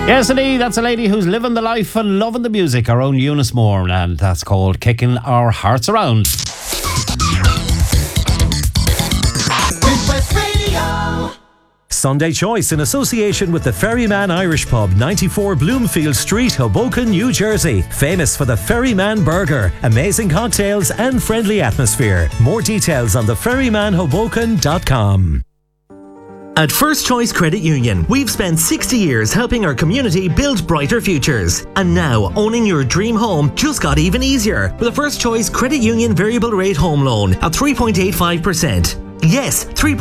Yes, indeed, that's a lady who's living the life and loving the music, our own Eunice Moore, and that's called Kicking Our Hearts Around. Sunday Choice in association with the Ferryman Irish Pub, 94 Bloomfield Street, Hoboken, New Jersey. Famous for the Ferryman Burger, amazing cocktails and friendly atmosphere. More details on theferrymanhoboken.com. At First Choice Credit Union, we've spent 60 years helping our community build brighter futures. And now, owning your dream home just got even easier with a First Choice Credit Union variable rate home loan at 3.85%. Yes,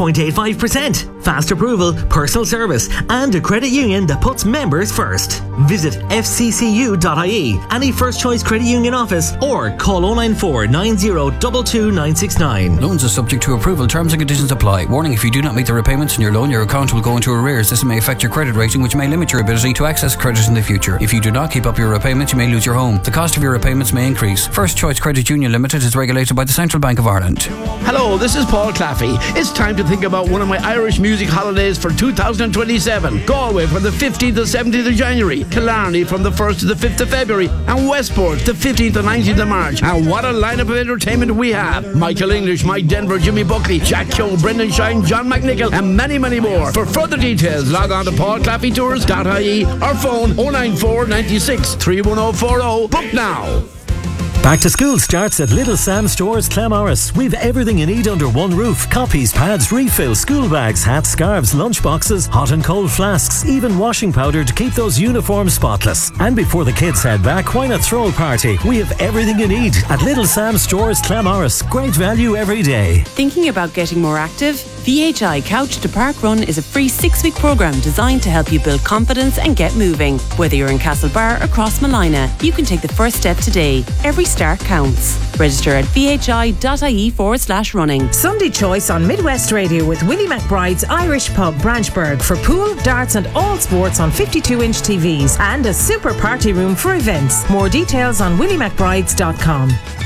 3.85%. Fast approval, personal service, and a credit union that puts members first. Visit fccu.ie, any First Choice Credit Union office, or call 094 90 22 969. Loans are subject to approval. Terms and conditions apply. Warning: if you do not meet the repayments on your loan, your account will go into arrears. This may affect your credit rating, which may limit your ability to access credit in the future. If you do not keep up your repayments, you may lose your home. The cost of your repayments may increase. First Choice Credit Union Limited is regulated by the Central Bank of Ireland. Hello, this is Paul Claffey. It's time to think about one of my Irish music holidays for 2027. Galway from the 15th to 17th of January, Killarney from the 1st to the 5th of February, and Westport the 15th and 19th of March. And what a lineup of entertainment we have. Michael English, Mike Denver, Jimmy Buckley, Jack Keogh, Brendan Shine, John McNichol, and many, many more. For further details, log on to paulclaffeytours.ie or phone 094 96 31040. Book now. Back to school starts at Little Sam Stores, Clamorris. We've everything you need under one roof. Copies, pads, refills, school bags, hats, scarves, lunch boxes, hot and cold flasks, even washing powder to keep those uniforms spotless. And before the kids head back, why not throw a party? We have everything you need at Little Sam Stores, Clamorris. Great value every day. Thinking about getting more active? VHI Couch to Park Run is a free 6-week programme designed to help you build confidence and get moving. Whether you're in Castlebar or Crossmalina, you can take the first step today. Every start counts. Register at vhi.ie/running. Sunday Choice on Midwest Radio with Willie McBride's Irish Pub, Branchburg, for pool, darts and all sports on 52-inch TVs and a super party room for events. More details on williemcbrides.com.